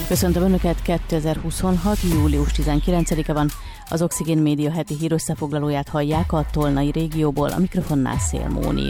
Köszöntöm Önöket, 2026. július 19-e van, az Oxigén Média heti hírösszefoglalóját hallják a Tolnai régióból, a mikrofonnál Szél Móni.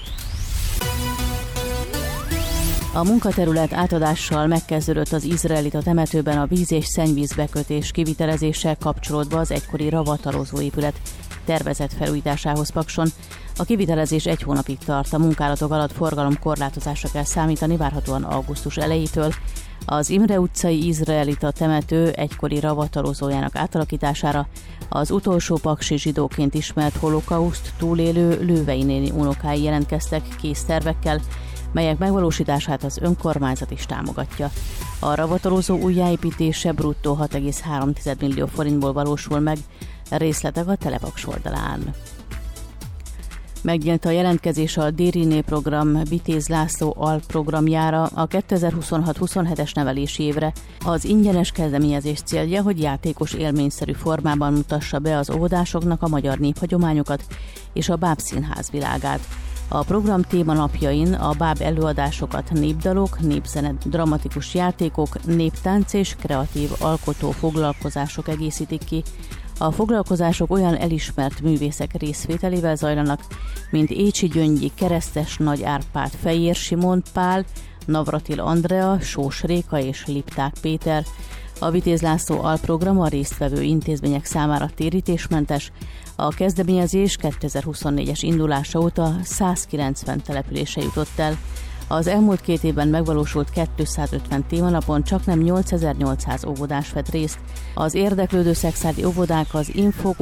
A munkaterület átadással megkezdődött az izraelita temetőben a víz- és szennyvízbekötés kivitelezéssel kapcsolódva az egykori ravatalozó épület tervezett felújításához Pakson. A kivitelezés 1 hónapig tart, a munkálatok alatt forgalomkorlátozásra kell számítani, várhatóan augusztus elejétől. Az Imre utcai izraelita temető egykori ravatalozójának átalakítására az utolsó paksi zsidóként ismert holokauszt túlélő Lővei néni unokái jelentkeztek kész tervekkel, melyek megvalósítását az önkormányzat is támogatja. A ravatalozó újjáépítése bruttó 6,3 millió forintból valósul meg, részletek a Telepaks oldalán. Megnyílt a jelentkezés a Dériné program Vitéz László alprogramjára a 2026-27-es nevelési évre. Az ingyenes kezdeményezés célja, hogy játékos élményszerű formában mutassa be az óvodásoknak a magyar néphagyományokat és a Báb Színház világát. A program témanapjain a báb előadásokat népdalok, népzene, dramatikus játékok, néptánc és kreatív alkotó foglalkozások egészítik ki. A foglalkozások olyan elismert művészek részvételével zajlanak, mint Écsi Gyöngyi, Keresztes Nagy Árpád, Fejér Simon Pál, Navratil Andrea, Sós Réka és Lipták Péter. A Vitéz László alprogram a résztvevő intézmények számára térítésmentes. A kezdeményezés 2024-es indulása óta 190 települése jutott el. Az elmúlt 2 évben megvalósult 250 témanapon csaknem 8800 óvodás vett részt. Az érdeklődő szexárdi óvodák az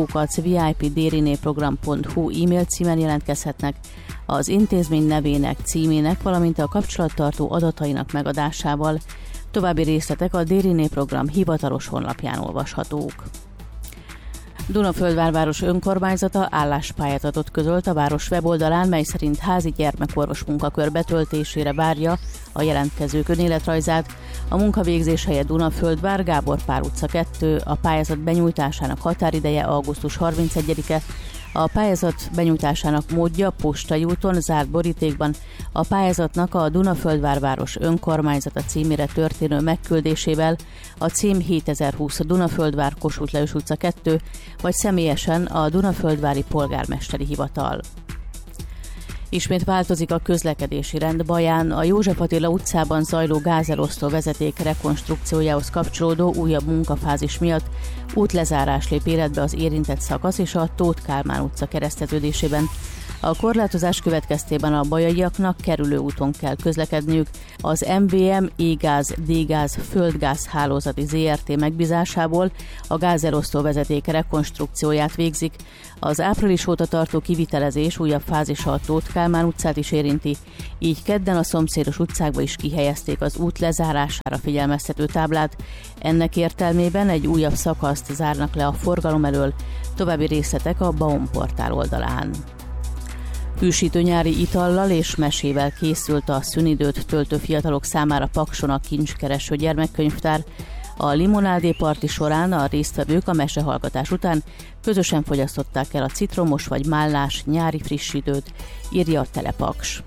info@vipderineprogram.hu e-mail címen jelentkezhetnek, az intézmény nevének, címének, valamint a kapcsolattartó adatainak megadásával. További részletek a Dériné program hivatalos honlapján olvashatók. Dunaföldvár önkormányzata álláspályázatot közölt a város weboldalán, mely szerint házi gyermekorvos munkakör betöltésére várja a jelentkezők önéletrajzát. A munkavégzés helyett Dunaföldvár, Gábor Pál utca 2, a pályázat benyújtásának határideje augusztus 31-e, a pályázat benyújtásának módja Postai úton, zárt borítékban, a pályázatnak a Dunaföldvár város önkormányzata címére történő megküldésével, a cím 7020 Dunaföldvár, Kossuth Lajos utca 2, vagy személyesen a Dunaföldvári polgármesteri hivatal. Ismét változik a közlekedési rend Baján. A József Attila utcában zajló gázelosztó vezeték rekonstrukciójához kapcsolódó újabb munkafázis miatt útlezárás lép életbe az érintett szakasz és a Tóth Kálmán utca kereszteződésében. A korlátozás következtében a bajaiaknak kerülő úton kell közlekedniük. Az MVM E-gáz, D-gáz, földgáz hálózati ZRT megbízásából a gázelosztó vezeték rekonstrukcióját végzik. Az április óta tartó kivitelezés újabb fázisa a Tóth Kálmán utcát is érinti, így kedden a szomszédos utcákba is kihelyezték az út lezárására figyelmeztető táblát. Ennek értelmében egy újabb szakaszt zárnak le a forgalom elől, további részletek a Baum portál oldalán. Hűsítő nyári itallal és mesével készült a szünidőt töltő fiatalok számára Pakson a Kincskereső gyermekkönyvtár. A limonádé parti során a résztvevők a mesehallgatás után közösen fogyasztották el a citromos vagy mállás nyári frissítőt, írja a Telepaks.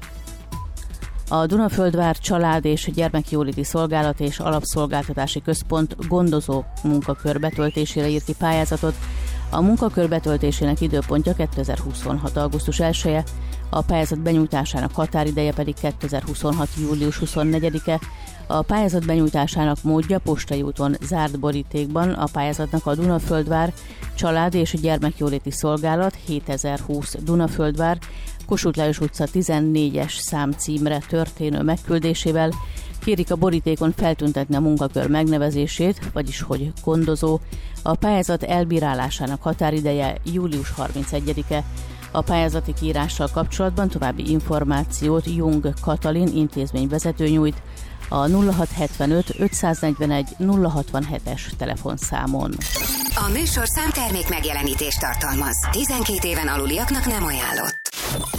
A Dunaföldvár Család és Gyermekjóléti Szolgálat és Alapszolgáltatási Központ gondozó munkakör betöltésére írt ki pályázatot. A munkakör betöltésének időpontja 2026. augusztus 1-e, a pályázat benyújtásának határideje pedig 2026. július 24-e. A pályázat benyújtásának módja Postai úton, zárt borítékban, a pályázatnak a Dunaföldvár Család és Gyermekjóléti Szolgálat 7020 Dunaföldvár, Kossuth Lajos utca 14-es számcímre történő megküldésével. Kérik a borítékon feltüntetni a munkakör megnevezését, vagyis hogy gondozó. A pályázat elbírálásának határideje július 31-e. A pályázati kiírással kapcsolatban további információt Jung Katalin intézményvezető nyújt a 0675 541 067-es telefonszámon. A műsorszám termék megjelenítést tartalmaz. 12 éven aluliaknak nem ajánlott.